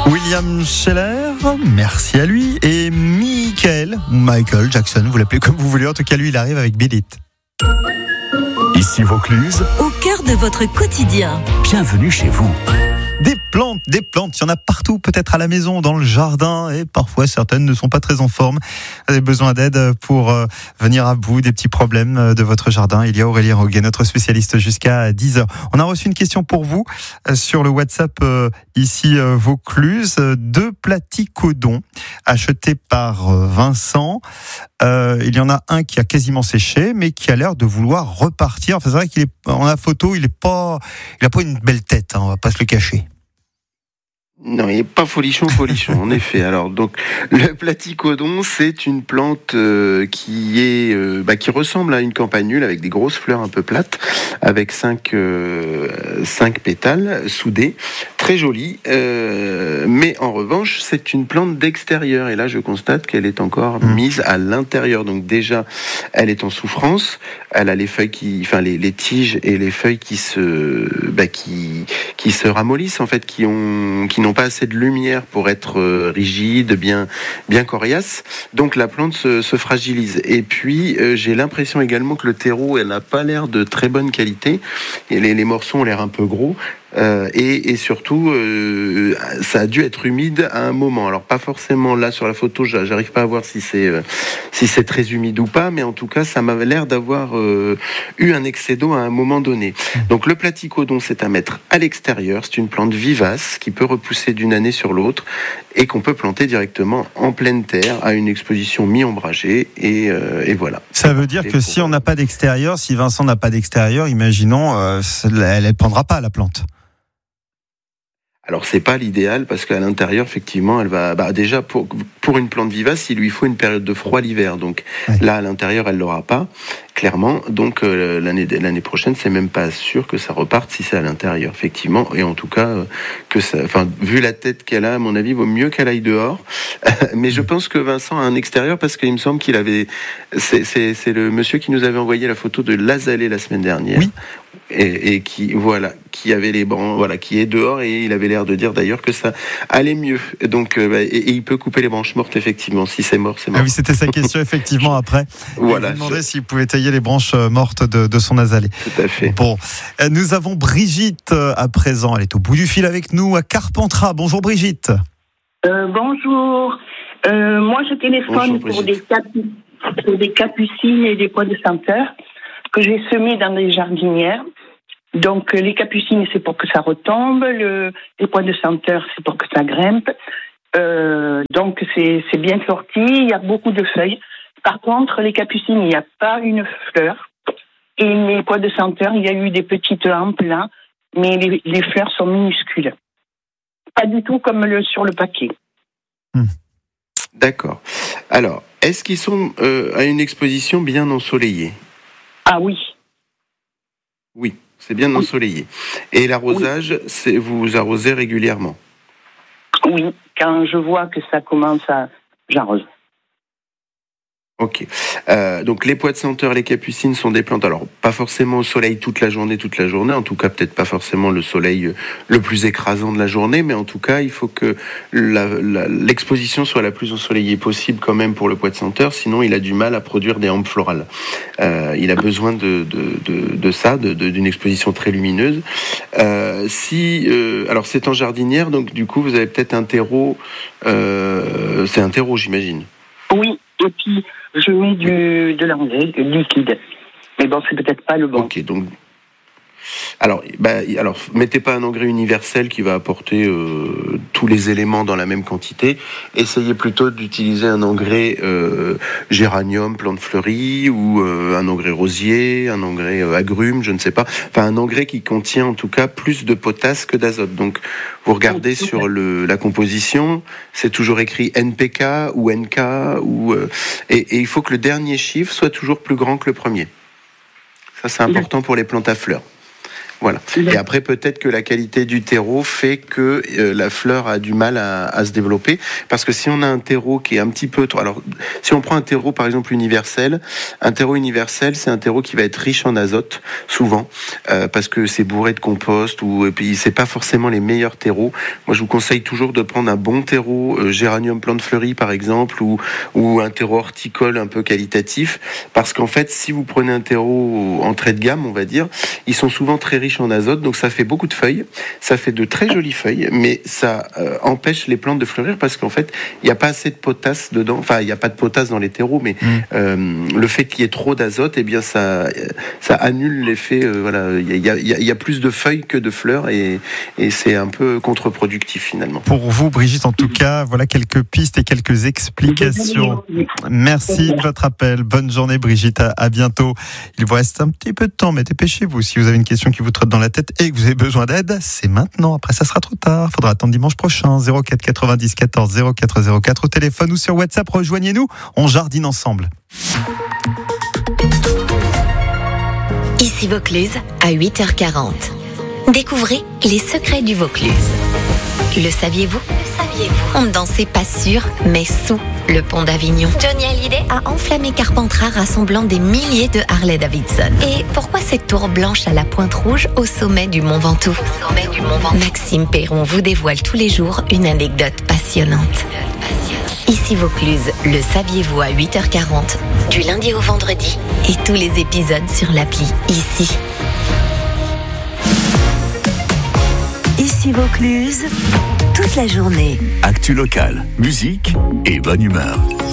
William Scheller, merci à lui. Et Michael Jackson, vous l'appelez comme vous voulez. En tout cas, lui, il arrive avec Beat It. Ici Vaucluse, au cœur de votre quotidien. Bienvenue chez vous. Des plantes, il y en a partout, peut-être à la maison, dans le jardin, et parfois certaines ne sont pas très en forme. Vous avez besoin d'aide pour venir à bout des petits problèmes de votre jardin. Il y a Aurélie Roguet, notre spécialiste, jusqu'à 10h. On a reçu une question pour vous sur le WhatsApp ici Vaucluse. 2 platycodons achetés par Vincent. Il y en a un qui a quasiment séché, mais qui a l'air de vouloir repartir. Enfin, c'est vrai qu'il est en la photo, il a pas une belle tête, hein, on va pas se le cacher. Non, il n'est pas folichon, en effet. Alors, donc, le platycodon, c'est une plante qui ressemble à une campanule avec des grosses fleurs un peu plates, avec 5 pétales soudés, très jolie. Mais en revanche, c'est une plante d'extérieur. Et là, je constate qu'elle est encore mise à l'intérieur. Donc déjà, elle est en souffrance. Elle a les feuilles les tiges et les feuilles qui se ramollissent en fait, qui n'ont pas assez de lumière pour être rigides, bien coriaces. Donc la plante se fragilise. Et puis j'ai l'impression également que le terreau, elle n'a pas l'air de très bonne qualité. Et les morceaux ont l'air un peu gros. Et surtout, ça a dû être humide à un moment. Alors pas forcément là sur la photo, j'arrive pas à voir si c'est très humide ou pas, mais en tout cas, ça m'avait l'air d'avoir eu un excès d'eau à un moment donné. Donc le platycodon, c'est à mettre à l'extérieur. C'est une plante vivace qui peut repousser d'une année sur l'autre et qu'on peut planter directement en pleine terre à une exposition mi-ombragée. Et voilà. Ça veut dire que si on n'a pas d'extérieur, si Vincent n'a pas d'extérieur, imaginons, elle ne prendra pas la plante. Alors c'est pas l'idéal parce qu'à l'intérieur effectivement elle va déjà pour une plante vivace il lui faut une période de froid l'hiver, donc là à l'intérieur elle l'aura pas clairement, donc l'année prochaine c'est même pas sûr que ça reparte si c'est à l'intérieur effectivement, et en tout cas vu la tête qu'elle a, à mon avis vaut mieux qu'elle aille dehors. Mais je pense que Vincent a un extérieur parce qu'il me semble qu'il avait c'est le monsieur qui nous avait envoyé la photo de l'azalée la semaine dernière. Oui. Et qui avait les branches, qui est dehors, et il avait l'air de dire d'ailleurs que ça allait mieux. Donc et il peut couper les branches mortes effectivement. Si c'est mort, c'est mort. Ah oui, c'était sa question effectivement après. Voilà. Il demandait s'il pouvait tailler les branches mortes de son azalée. Tout à fait. Bon, nous avons Brigitte à présent. Elle est au bout du fil avec nous à Carpentras. Bonjour Brigitte. Bonjour. Moi je téléphone pour des capucines et des pois de senteur que j'ai semés dans des jardinières. Donc les capucines, c'est pour que ça retombe, les pois de senteur, c'est pour que ça grimpe. Donc c'est bien sorti, il y a beaucoup de feuilles. Par contre, les capucines, il n'y a pas une fleur. Et les pois de senteur, il y a eu des petites hampes là, mais les fleurs sont minuscules. Pas du tout comme sur le paquet. D'accord. Alors, est-ce qu'ils sont à une exposition bien ensoleillée ? Ah oui. Oui, c'est bien ensoleillé. Et l'arrosage, vous arrosez régulièrement ? Oui, quand je vois que ça commence j'arrose. Ok. Donc les pois de senteur, les capucines sont des plantes, alors pas forcément au soleil toute la journée, en tout cas peut-être pas forcément le soleil le plus écrasant de la journée, mais en tout cas il faut que l'exposition soit la plus ensoleillée possible quand même pour le pois de senteur, sinon il a du mal à produire des hampes florales. Il a besoin de ça, d'une exposition très lumineuse. Alors c'est en jardinière, donc du coup vous avez peut-être un terreau, c'est un terreau j'imagine. Oui, et puis je mets de l'engrais liquide. Mais bon, c'est peut-être pas le bon. Ok, donc... Alors, mettez pas un engrais universel qui va apporter tous les éléments dans la même quantité. Essayez plutôt d'utiliser un engrais géranium, plante fleurie, ou un engrais rosier, un engrais agrumes, je ne sais pas. Enfin, un engrais qui contient en tout cas plus de potasse que d'azote. Donc, vous regardez sur la composition, c'est toujours écrit NPK ou NK, et il faut que le dernier chiffre soit toujours plus grand que le premier. Ça, c'est important pour les plantes à fleurs. Voilà. Et après, peut-être que la qualité du terreau fait que la fleur a du mal à se développer. Parce que si on a un terreau qui est un petit peu trop... Alors, si on prend un terreau, par exemple, universel, un terreau universel, c'est un terreau qui va être riche en azote, souvent, parce que c'est bourré de compost, et puis c'est pas forcément les meilleurs terreaux. Moi, je vous conseille toujours de prendre un bon terreau, géranium plante fleurie, par exemple, ou un terreau horticole un peu qualitatif. Parce qu'en fait, si vous prenez un terreau entrée de gamme, on va dire, ils sont souvent très riches en azote, donc ça fait beaucoup de feuilles, ça fait de très jolies feuilles, mais ça empêche les plantes de fleurir parce qu'en fait, il n'y a pas assez de potasse dedans, enfin, il n'y a pas de potasse dans les terreaux, mais le fait qu'il y ait trop d'azote, eh bien, ça annule l'effet, voilà, il y a plus de feuilles que de fleurs et c'est un peu contre-productif finalement. Pour vous, Brigitte, en tout cas, voilà quelques pistes et quelques explications. Merci de votre appel. Bonne journée, Brigitte, à bientôt. Il vous reste un petit peu de temps, mais dépêchez-vous. Si vous avez une question qui vous trotte dans la tête et que vous avez besoin d'aide, c'est maintenant. Après, ça sera trop tard. Faudra attendre dimanche prochain. 04 90 14 04 04 au téléphone ou sur WhatsApp. Rejoignez-nous. On jardine ensemble. Ici Vaucluse, à 8h40. Découvrez les secrets du Vaucluse. Le saviez-vous ? On ne dansait pas sur, mais sous le pont d'Avignon. Johnny Hallyday a enflammé Carpentras, rassemblant des milliers de Harley-Davidson. Et pourquoi cette tour blanche à la pointe rouge au sommet du Mont Ventoux ? Maxime Perron vous dévoile tous les jours une anecdote passionnante. Ici Vaucluse, le saviez-vous à 8h40, du lundi au vendredi, et tous les épisodes sur l'appli Ici. Ici Vaucluse, toute la journée. Actu locale, musique et bonne humeur.